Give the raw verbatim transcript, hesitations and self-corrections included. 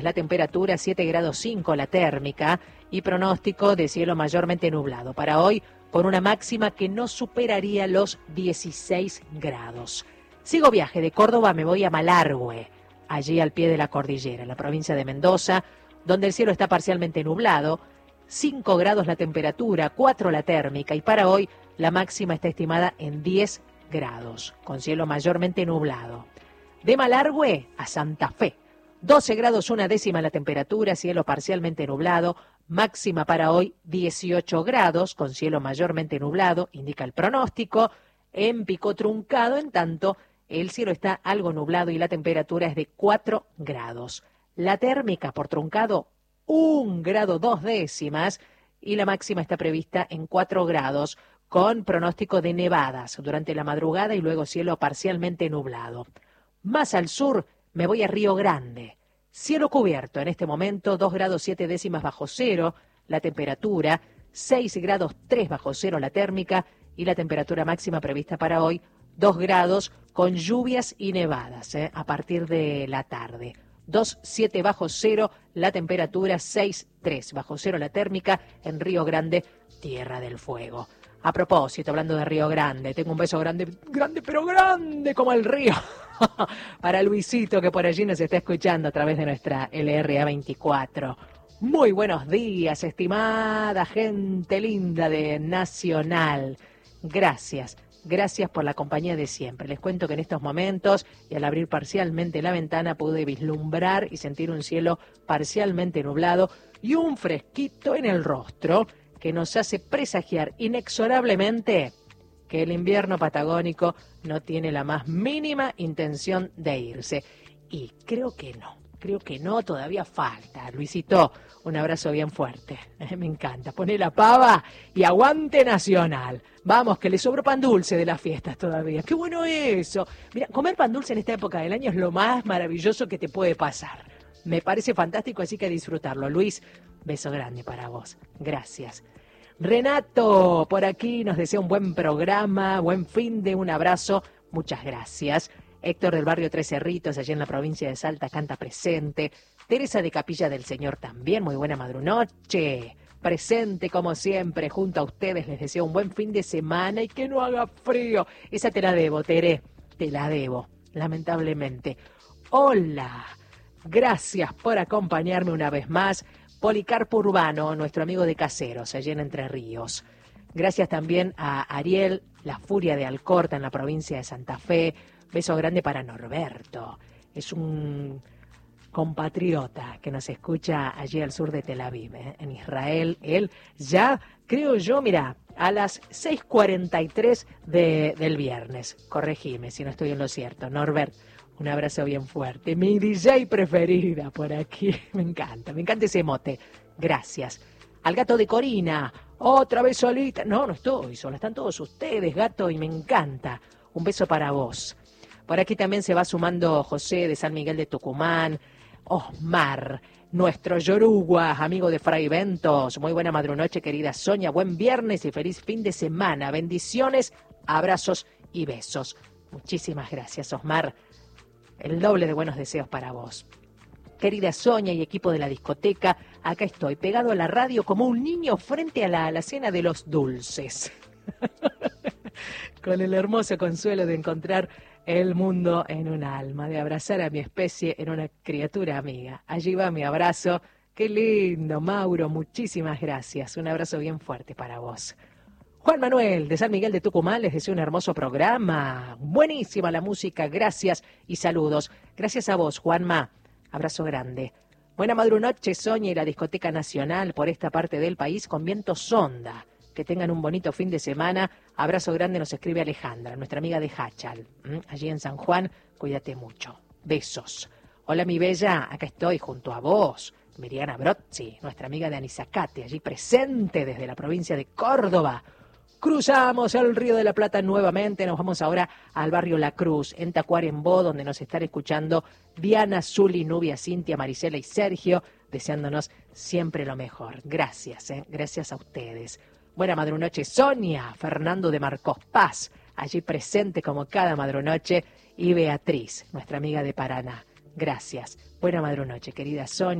La temperatura siete grados cinco, la térmica, y pronóstico de cielo mayormente nublado. Para hoy, con una máxima que no superaría los dieciséis grados. Sigo viaje de Córdoba, me voy a Malargüe, allí al pie de la cordillera, en la provincia de Mendoza, donde el cielo está parcialmente nublado, cinco grados la temperatura, cuatro la térmica, y para hoy la máxima está estimada en diez grados, con cielo mayormente nublado. De Malargüe a Santa Fe, doce grados una décima la temperatura, cielo parcialmente nublado, máxima para hoy dieciocho grados, con cielo mayormente nublado, indica el pronóstico. En Pico Truncado, en tanto, el cielo está algo nublado y la temperatura es de cuatro grados. La térmica por Truncado, un grado dos décimas, y la máxima está prevista en cuatro grados, con pronóstico de nevadas durante la madrugada y luego cielo parcialmente nublado. Más al sur, me voy a Río Grande. Cielo cubierto en este momento, dos grados siete décimas bajo cero, la temperatura, seis grados tres bajo cero la térmica, y la temperatura máxima prevista para hoy, dos grados con lluvias y nevadas ¿eh? a partir de la tarde. dos siete bajo cero la temperatura, seis tres bajo cero la térmica en Río Grande, Tierra del Fuego. A propósito, hablando de Río Grande, tengo un beso grande, grande pero grande como el río, para Luisito que por allí nos está escuchando a través de nuestra L R A veinticuatro. Muy buenos días, estimada gente linda de Nacional. Gracias, gracias por la compañía de siempre. Les cuento que en estos momentos, y al abrir parcialmente la ventana, pude vislumbrar y sentir un cielo parcialmente nublado y un fresquito en el rostro que nos hace presagiar inexorablemente que el invierno patagónico no tiene la más mínima intención de irse. Y creo que no, creo que no, todavía falta. Luisito, un abrazo bien fuerte. Eh, me encanta. Poné la pava y aguante Nacional. Vamos, que le sobró pan dulce de las fiestas todavía. ¡Qué bueno eso! Mira, comer pan dulce en esta época del año es lo más maravilloso que te puede pasar. Me parece fantástico, así que disfrutarlo. Luis, beso grande para vos. Gracias. Renato, por aquí nos desea un buen programa, buen fin de un abrazo. Muchas gracias. Héctor del barrio Tres Cerritos, allí en la provincia de Salta, canta presente. Teresa de Capilla del Señor también, muy buena madrunoche. Presente como siempre, junto a ustedes, les deseo un buen fin de semana y que no haga frío. Esa te la debo, Tere, te la debo, lamentablemente. Hola, gracias por acompañarme una vez más. Policarpo Urbano, nuestro amigo de Caseros, allí en Entre Ríos. Gracias también a Ariel, la Furia de Alcorta, en la provincia de Santa Fe. Beso grande para Norberto. Es un compatriota que nos escucha allí al sur de Tel Aviv, ¿eh? en Israel. Él ya, creo yo, mira, a las seis cuarenta y tres de, del viernes. Corregime si no estoy en lo cierto. Norbert, un abrazo bien fuerte. Mi D J preferida por aquí. Me encanta, me encanta ese mote. Gracias. Al gato de Corina, otra vez solita. No, no estoy sola, están todos ustedes, gato, y me encanta. Un beso para vos. Por aquí también se va sumando José de San Miguel de Tucumán. Osmar, nuestro Yoruba, amigo de Fray Ventos. Muy buena madrunoche, querida Sonia. Buen viernes y feliz fin de semana. Bendiciones, abrazos y besos. Muchísimas gracias, Osmar. El doble de buenos deseos para vos. Querida Sonia y equipo de la discoteca, acá estoy, pegado a la radio como un niño frente a la alacena de los dulces. Con el hermoso consuelo de encontrar el mundo en un alma, de abrazar a mi especie en una criatura amiga. Allí va mi abrazo. Qué lindo, Mauro, muchísimas gracias. Un abrazo bien fuerte para vos. Juan Manuel, de San Miguel de Tucumán, les deseo un hermoso programa. Buenísima la música, gracias y saludos. Gracias a vos, Juanma. Abrazo grande. Buena madrunoche, Sonia y la Discoteca Nacional por esta parte del país con viento sonda. Que tengan un bonito fin de semana. Abrazo grande, nos escribe Alejandra, nuestra amiga de Hachal. ¿Mm? Allí en San Juan, cuídate mucho. Besos. Hola, mi bella, acá estoy junto a vos. Miriana Brozzi, nuestra amiga de Anizacate, allí presente desde la provincia de Córdoba. Cruzamos el Río de la Plata nuevamente, nos vamos ahora al barrio La Cruz, en Tacuarembó, donde nos están escuchando Diana, Zuli, Nubia, Cintia, Marisela y Sergio, deseándonos siempre lo mejor. Gracias, ¿eh? Gracias a ustedes. Buena madrunoche, Sonia, Fernando de Marcos Paz, allí presente como cada madrunoche, y Beatriz, nuestra amiga de Paraná. Gracias. Buena madrunoche, querida Sonia.